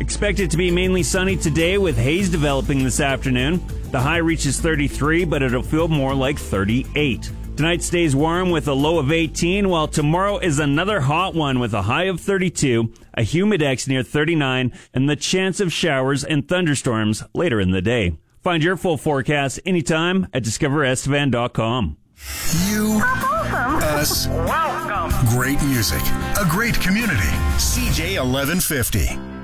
Expected to be mainly sunny today with haze developing this afternoon. The high reaches 33, but it'll feel more like 38. Tonight stays warm with a low of 18, while tomorrow is another hot one with a high of 32, a humidex near 39, and the chance of showers and thunderstorms later in the day. Find your full forecast anytime at discoverestevan.com. You, us, welcome. Great music, a great community. CJ 1150.